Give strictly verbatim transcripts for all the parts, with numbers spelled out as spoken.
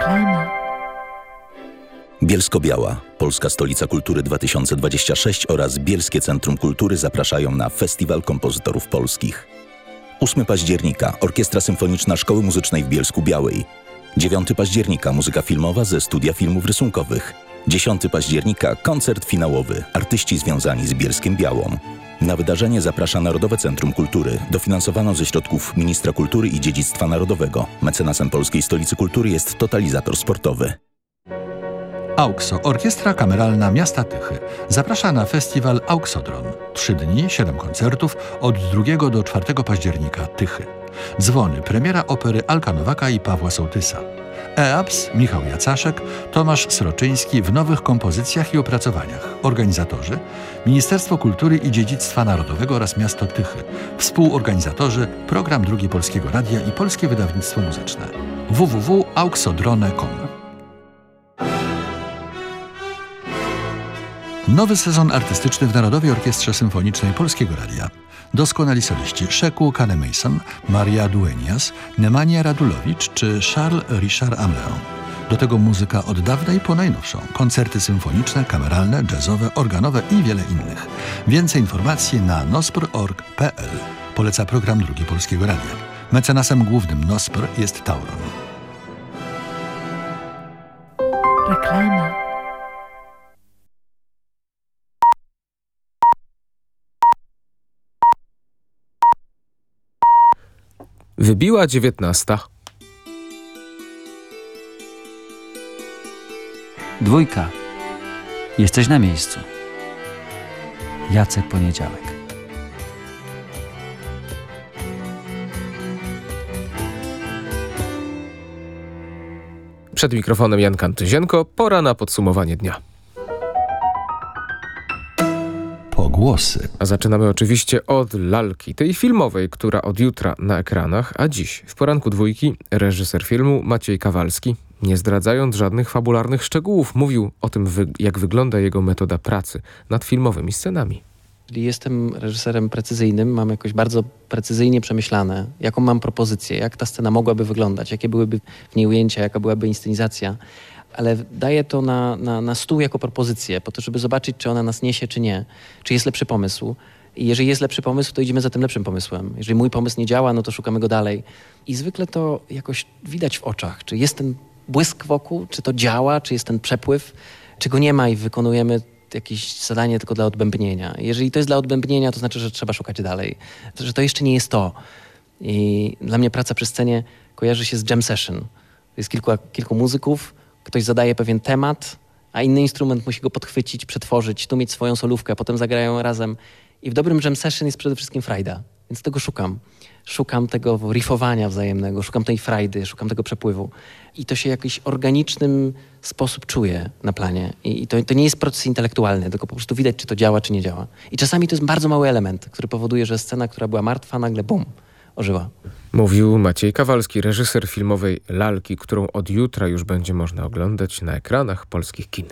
Reklama. Bielsko-Biała, Polska Stolica Kultury dwa tysiące dwudziesty szósty oraz Bielskie Centrum Kultury zapraszają na Festiwal Kompozytorów Polskich. ósmego października Orkiestra Symfoniczna Szkoły Muzycznej w Bielsku-Białej. dziewiątego października muzyka filmowa ze Studia Filmów Rysunkowych. dziesiątego października koncert finałowy, artyści związani z Bielskiem-Białą. Na wydarzenie zaprasza Narodowe Centrum Kultury. Dofinansowano ze środków Ministra Kultury i Dziedzictwa Narodowego. Mecenasem Polskiej Stolicy Kultury jest Totalizator Sportowy. AUKSO, Orkiestra Kameralna Miasta Tychy, zaprasza na festiwal Auksodron. Trzy dni, siedem koncertów od drugiego do czwartego października Tychy. Dzwony, premiera opery Alka Nowaka i Pawła Sołtysa. E A P S, Michał Jacaszek, Tomasz Sroczyński w nowych kompozycjach i opracowaniach. Organizatorzy Ministerstwo Kultury i Dziedzictwa Narodowego oraz Miasto Tychy. Współorganizatorzy Program Drugi Polskiego Radia i Polskie Wydawnictwo Muzyczne. w w w kropka auksodrone kropka com. Nowy sezon artystyczny w Narodowej Orkiestrze Symfonicznej Polskiego Radia. Doskonali soliści Sheku Kane-Mason, Maria Duenias, Nemanja Radulowicz czy Charles Richard Amelin. Do tego muzyka od dawna i po najnowszą. Koncerty symfoniczne, kameralne, jazzowe, organowe i wiele innych. Więcej informacji na nospr kropka org kropka p l. Poleca Program Drugi Polskiego Radia. Mecenasem głównym Nospr jest Tauron. Reklama. Wybiła dziewiętnasta. Dwójka. Jesteś na miejscu. Jacek Poniedziałek. Przed mikrofonem Jan Kantyzienko. Pora na podsumowanie dnia. Pogłosy. A zaczynamy oczywiście od lalki, tej filmowej, która od jutra na ekranach, a dziś w poranku dwójki reżyser filmu Maciej Kawalski, nie zdradzając żadnych fabularnych szczegółów, mówił o tym, wy- jak wygląda jego metoda pracy nad filmowymi scenami. Czyli jestem reżyserem precyzyjnym, mam jakoś bardzo precyzyjnie przemyślane, jaką mam propozycję, jak ta scena mogłaby wyglądać, jakie byłyby w niej ujęcia, jaka byłaby inscenizacja, ale daję to na, na, na stół jako propozycję, po to, żeby zobaczyć, czy ona nas niesie, czy nie, czy jest lepszy pomysł. I jeżeli jest lepszy pomysł, to idziemy za tym lepszym pomysłem. Jeżeli mój pomysł nie działa, no to szukamy go dalej. I zwykle to jakoś widać w oczach, czy jest ten błysk wokół, czy to działa, czy jest ten przepływ, czy go nie ma i wykonujemy jakieś zadanie tylko dla odbębnienia. Jeżeli to jest dla odbębnienia, to znaczy, że trzeba szukać dalej. Że to jeszcze nie jest to. I dla mnie praca przy scenie kojarzy się z jam session. Jest kilku, kilku muzyków, ktoś zadaje pewien temat, a inny instrument musi go podchwycić, przetworzyć, tu mieć swoją solówkę, potem zagrają razem. I w dobrym jam session jest przede wszystkim frajda. Więc tego szukam. Szukam tego riffowania wzajemnego, szukam tej frajdy, szukam tego przepływu. I to się w jakiś organiczny sposób czuje na planie. I to, to nie jest proces intelektualny, tylko po prostu widać, czy to działa, czy nie działa. I czasami to jest bardzo mały element, który powoduje, że scena, która była martwa, nagle bum, ożyła. Mówił Maciej Kawalski, reżyser filmowej Lalki, którą od jutra już będzie można oglądać na ekranach polskich kin.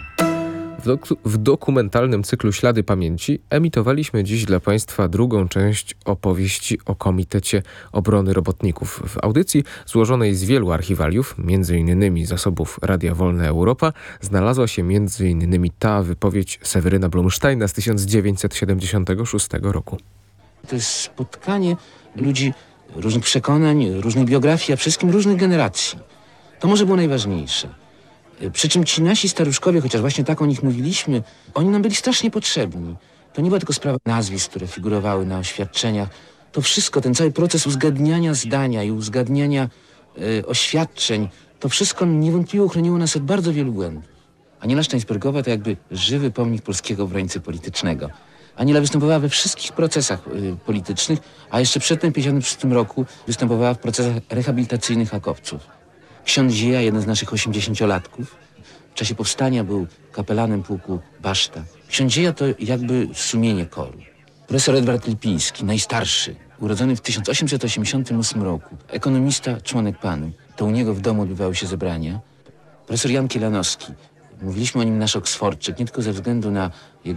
W, dok- w dokumentalnym cyklu Ślady Pamięci emitowaliśmy dziś dla Państwa drugą część opowieści o Komitecie Obrony Robotników. W audycji złożonej z wielu archiwaliów, między innymi zasobów Radia Wolna Europa, znalazła się między innymi ta wypowiedź Seweryna Blumsteina z tysiąc dziewięćset siedemdziesiątego szóstego roku. To jest spotkanie ludzi różnych przekonań, różnych biografii, a przede wszystkim różnych generacji. To może było najważniejsze. Przy czym ci nasi staruszkowie, chociaż właśnie tak o nich mówiliśmy, oni nam byli strasznie potrzebni. To nie była tylko sprawa nazwisk, które figurowały na oświadczeniach. To wszystko, ten cały proces uzgadniania zdania i uzgadniania y, oświadczeń, to wszystko niewątpliwie uchroniło nas od bardzo wielu błędów. Aniela Steinsbergowa to jakby żywy pomnik polskiego obrońcy politycznego. Aniela występowała we wszystkich procesach y, politycznych, a jeszcze przed tym tysiąc dziewięćset pięćdziesiątym szóstym roku występowała w procesach rehabilitacyjnych hakowców. Ksiądz Zieja, jeden z naszych osiemdziesięciolatków, w czasie powstania był kapelanem pułku Baszta. Ksiądz Zieja to jakby sumienie koru. Profesor Edward Lipiński, najstarszy, urodzony w tysiąc osiemset osiemdziesiątym ósmym roku, ekonomista, członek panu. To u niego w domu odbywały się zebrania. Profesor Jan Kielanowski, mówiliśmy o nim nasz Oksforczyk, nie tylko ze względu na jego